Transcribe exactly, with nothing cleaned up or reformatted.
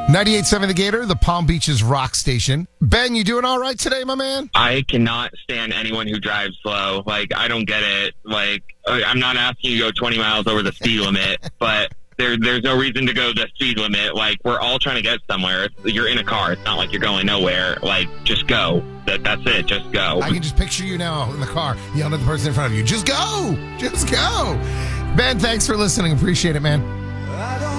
ninety-eight point seven The Gator, the Palm Beaches rock station. Ben, you doing all right today, my man? I cannot stand anyone who drives slow. Like, I don't get it. Like, I'm not asking you to go twenty miles over the speed limit, but there, there's no reason to go the speed limit. Like, we're all trying to get somewhere. You're in a car. It's not like you're going nowhere. Like, just go. That, that's it. Just go. I can just picture you now in the car yelling at the person in front of you. Just go. Just go. Ben, thanks for listening. Appreciate it, man.